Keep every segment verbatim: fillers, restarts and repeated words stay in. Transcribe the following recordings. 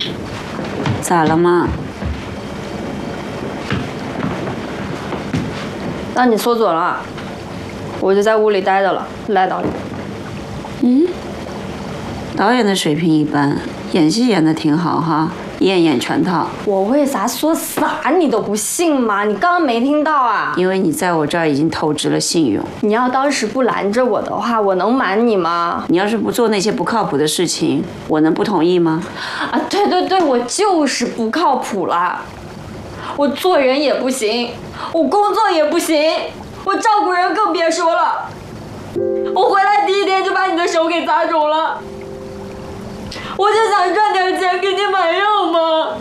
咋了嘛？ 那你说准了，我就在屋里待着了，赖导演。 嗯，导演的水平一般，演戏演得挺好哈，演演全套。 我为啥说啥你都不信吗？你刚刚没听到啊？ 因为你在我这儿已经透支了信用。 你要当时不拦着我的话，我能瞒你吗？ 你要是不做那些不靠谱的事情，我能不同意吗？ 啊，对对对，我就是不靠谱了。我做人也不行，我工作也不行，我照顾人更别说了。我回来第一天就把你的手给砸肿了，我就想赚点钱给你买药嘛。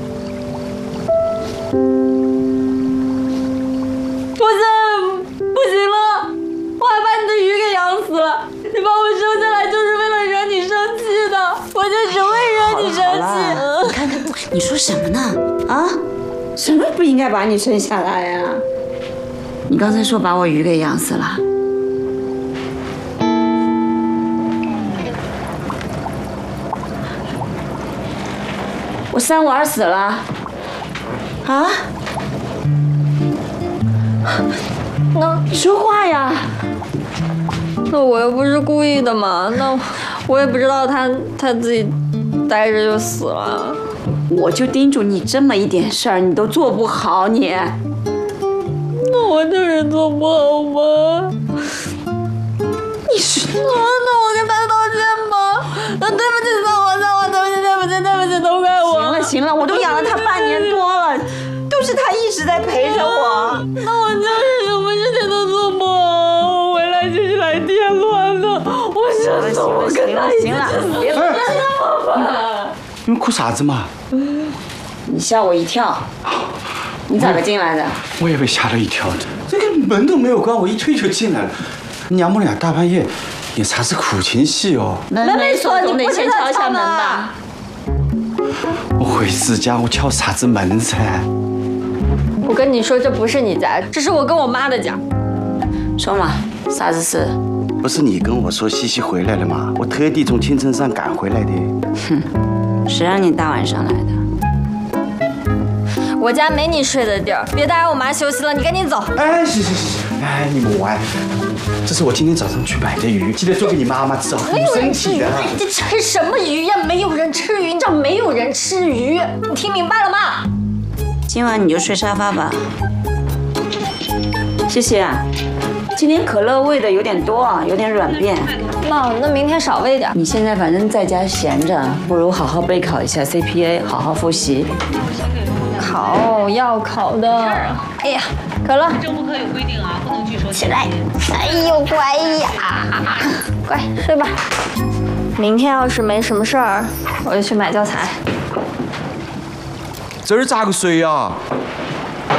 我现在不行了，我还把你的鱼给养死了。你把我生下来就是为了惹你生气的，我就只会惹你生气。 你看看，你说什么呢？啊？什么不应该把你生下来呀？你刚才说把我鱼给养死了。我三娃死了。啊？ 那你说话呀！ 那我又不是故意的嘛，那我也不知道他他自己待着就死了。 我就叮嘱你这么一点事儿，你都做不好，你。 那我就是做不好吗？ 你是…… 那那我跟他道歉吧。那对不起，三娃，三娃，对不起，对不起，对不起，都怪我。 行了行了，我都养了他半年多了，都是他一直在陪着我。 那我就是什么事情都做不好，我回来就是来添乱的。我想说，我跟他行了行了，别说了嘛。 你们哭啥子嘛？ 你吓我一跳，你咋个进来的？ 我也被吓了一跳，这个门都没有关，我一推就进来了。娘们俩大半夜演啥子苦情戏哦？ 门没锁，你不先敲一下门吧？ 我回自家，我敲啥子门噻？ 我跟你说，这不是你家，这是我跟我妈的家。 说嘛，啥子事？ 不是你跟我说西西回来了吗？我特地从青城山赶回来的。 哼，谁让你大晚上来的？ 我家没你睡的地儿，别打扰我妈休息了，你赶紧走。 哎，行行行行，哎，你莫玩。这是我今天早上去买的鱼，记得做给你妈妈吃哦，补身体的。 这吃什么鱼呀？没有人吃鱼，你知道没有人吃鱼，你听明白了吗？ 今晚你就睡沙发吧。谢谢啊。今天可乐喂的有点多啊，有点软便。 妈，那明天少喂点。 你现在反正在家闲着，不如好好备考一下 C P A， 好好复习。 考要考的。哎呀，可乐。 政务课有规定啊，不能拒收。 起来。哎呦，乖呀，乖，睡吧。明天要是没什么事儿，我就去买教材。 这儿咋个睡呀？